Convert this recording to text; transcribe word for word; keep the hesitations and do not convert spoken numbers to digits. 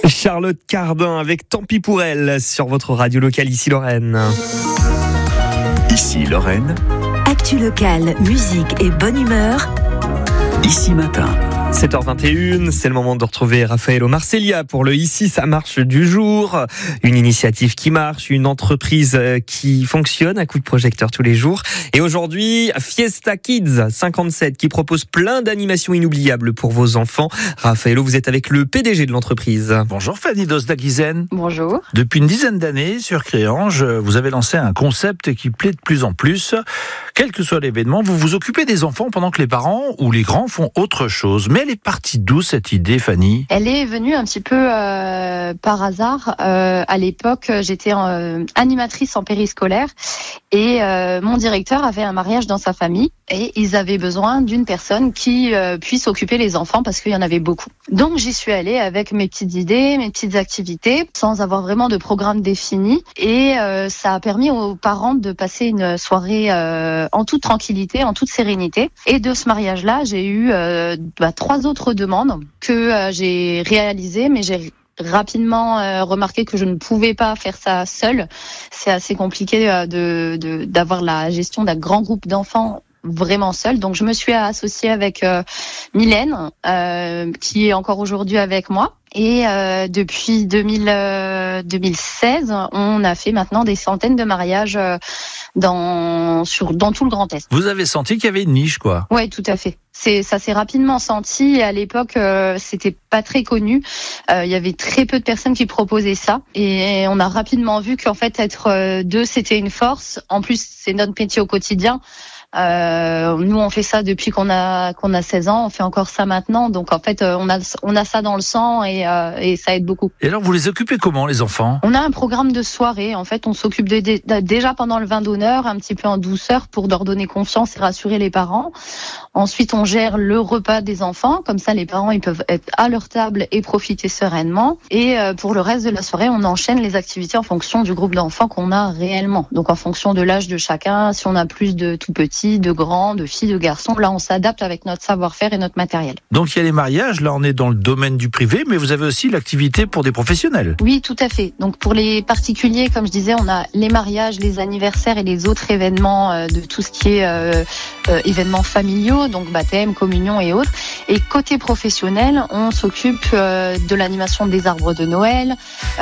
Charlotte Cardin avec Tant pis pour elle sur votre radio locale ici Lorraine. Ici Lorraine. Actu locale, musique et bonne humeur. Ici Matin. sept heures vingt et une, c'est le moment de retrouver Raphaël Marcellia pour le Ici ça marche du jour. Une initiative qui marche, une entreprise qui fonctionne à coup de projecteur tous les jours. Et aujourd'hui, Fiesta Kids cinquante-sept qui propose plein d'animations inoubliables pour vos enfants. Raphaël, vous êtes avec le P D G de l'entreprise. Bonjour Fanny Dosdagizen. Bonjour. Depuis une dizaine d'années, sur Créange, vous avez lancé un concept qui plaît de plus en plus. Quel que soit l'événement, vous vous occupez des enfants pendant que les parents ou les grands font autre chose. Mais elle est partie d'où cette idée, Fanny ? Elle est venue un petit peu euh, par hasard. Euh, à l'époque, j'étais euh, animatrice en périscolaire et euh, mon directeur avait un mariage dans sa famille et ils avaient besoin d'une personne qui euh, puisse occuper les enfants parce qu'il y en avait beaucoup. Donc j'y suis allée avec mes petites idées, mes petites activités, sans avoir vraiment de programme défini et euh, ça a permis aux parents de passer une soirée euh, en toute tranquillité, en toute sérénité. Et de ce mariage-là, j'ai eu euh, bah, trois autres demandes que euh, j'ai réalisées, mais j'ai rapidement euh, remarqué que je ne pouvais pas faire ça seule. C'est assez compliqué euh, de, de d'avoir la gestion d'un grand groupe d'enfants vraiment seule. Donc je me suis associée avec euh, Mylène, euh, qui est encore aujourd'hui avec moi. Et euh, depuis deux mille, euh, deux mille seize, on a fait maintenant des centaines de mariages euh, dans sur dans tout le Grand Est. Vous avez senti qu'il y avait une niche, quoi ? Ouais, tout à fait. C'est ça s'est rapidement senti. Et à l'époque, euh, c'était pas très connu. Euh, il y avait très peu de personnes qui proposaient ça, et on a rapidement vu qu'en fait être euh, deux, c'était une force. En plus, c'est notre métier au quotidien. Euh, nous, on fait ça depuis qu'on a qu'on a seize ans. On fait encore ça maintenant. Donc, en fait, on a on a ça dans le sang et euh, et ça aide beaucoup. Et alors, vous les occupez comment, les enfants ? On a un programme de soirée. En fait, on s'occupe de, de, déjà pendant le vin d'honneur, un petit peu en douceur pour leur donner confiance et rassurer les parents. Ensuite, on gère le repas des enfants. Comme ça, les parents ils peuvent être à leur table et profiter sereinement. Et euh, pour le reste de la soirée, on enchaîne les activités en fonction du groupe d'enfants qu'on a réellement. Donc, en fonction de l'âge de chacun. Si on a plus de tout petits, de grands, de filles, de garçons. Là, on s'adapte avec notre savoir-faire et notre matériel. Donc, il y a les mariages. Là, on est dans le domaine du privé, mais vous avez aussi l'activité pour des professionnels. Oui, tout à fait. Donc, pour les particuliers, comme je disais, on a les mariages, les anniversaires et les autres événements euh, de tout ce qui est euh, euh, événements familiaux, donc baptême, communion et autres. Et côté professionnel, on s'occupe euh, de l'animation des arbres de Noël,